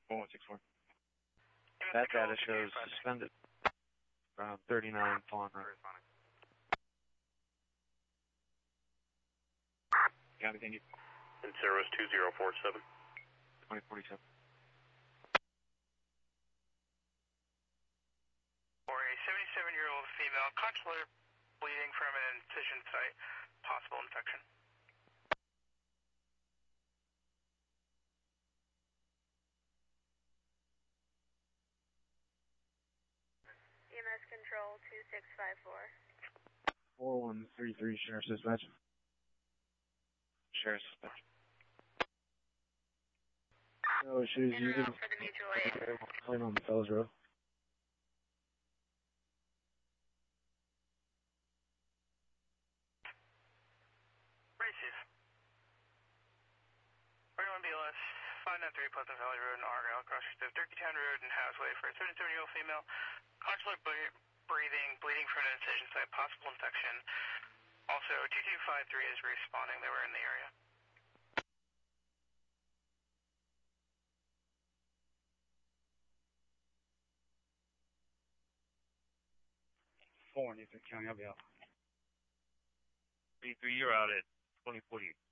4164. That data shows suspended from 39 Fawn Road. Copy, thank you. And Ceros 2047. 2047. For a 77-year-old female, consular bleeding from an incision site, possible infection. EMS control 2654. 4133, Sheriff's Dispatch. Sheriff's Dispatch. So she was using for the mutual aid. claim on Fells Road. Receive. 41 BLS, 593 Pleasant Valley Road in Argyle, cross streets of Turkeytown Road and Houseway for a 77-year-old female. Consular bleeding from an incision site, possible infection. Also, 2253 is responding. They were in the area. 4 Newton County, I'll be out. 33, you're out at 2048.